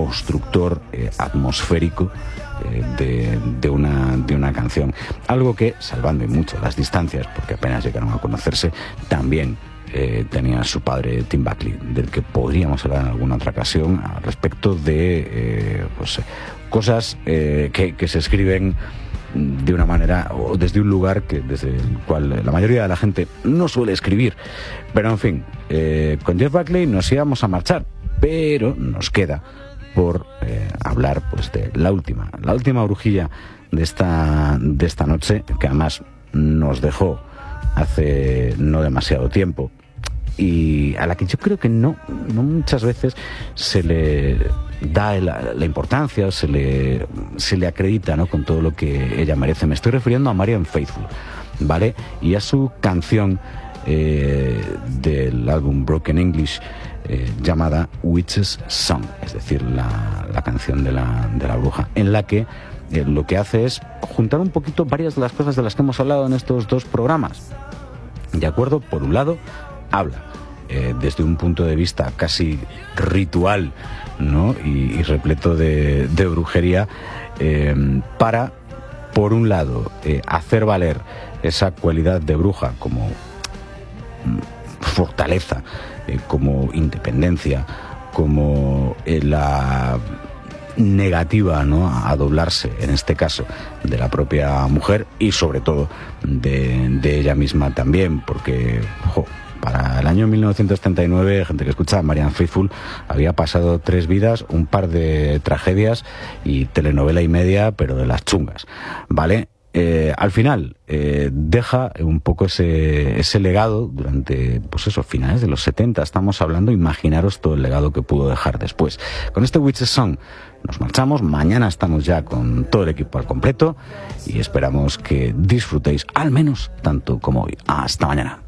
constructor atmosférico de una canción. Algo que, salvando mucho las distancias, porque apenas llegaron a conocerse, también tenía su padre Tim Buckley, del que podríamos hablar en alguna otra ocasión al respecto de cosas que se escriben de una manera o desde un lugar desde el cual la mayoría de la gente no suele escribir. Pero en fin, con Jeff Buckley nos íbamos a marchar, pero nos queda por hablar pues de la última brujilla de esta noche, que además nos dejó hace no demasiado tiempo y a la que yo creo que no muchas veces se le da la importancia, se le acredita, ¿no?, con todo lo que ella merece. Me estoy refiriendo a Marianne Faithfull, ¿vale? Y a su canción del álbum Broken English, llamada Witch's Song, es decir, la canción de la bruja, en la que lo que hace es juntar un poquito varias de las cosas de las que hemos hablado en estos dos programas. ¿De acuerdo? Por un lado, habla desde un punto de vista casi ritual, ¿no?, y repleto de brujería, para, por un lado, hacer valer esa cualidad de bruja como fortaleza, como independencia, como la negativa, ¿no?, a doblarse, en este caso, de la propia mujer y sobre todo de ella misma también, porque para el año 1939, gente que escucha, Marianne Faithfull había pasado 3 vidas, un par de tragedias y telenovela y media, pero de las chungas, ¿vale? Al final deja un poco ese legado durante, pues eso, finales de los 70, estamos hablando. Imaginaros todo el legado que pudo dejar después. Con este Witch's Song nos marchamos. Mañana estamos ya con todo el equipo al completo y esperamos que disfrutéis al menos tanto como hoy. Hasta mañana.